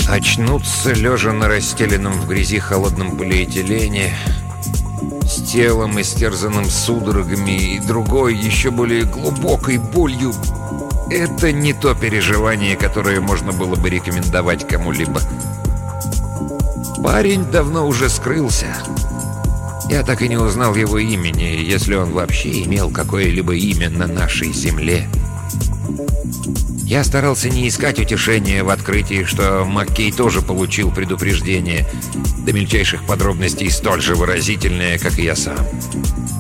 Очнуться, лежа на расстеленном в грязи холодном полиэтилене, с телом, истерзанным судорогами, и другой, еще более глубокой болью, это не то переживание, которое можно было бы рекомендовать кому-либо. Парень давно уже скрылся. Я так и не узнал его имени, если он вообще имел какое-либо имя на нашей земле. Я старался не искать утешения в открытии, что Маккей тоже получил предупреждение, до мельчайших подробностей столь же выразительное, как и я сам.